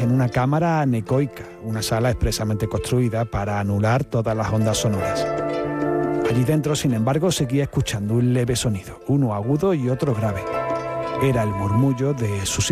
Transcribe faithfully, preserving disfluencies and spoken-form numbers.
en una cámara anecoica, una sala expresamente construida para anular todas las ondas sonoras. Allí dentro, sin embargo, seguía escuchando un leve sonido, uno agudo y otro grave. Era el murmullo de sus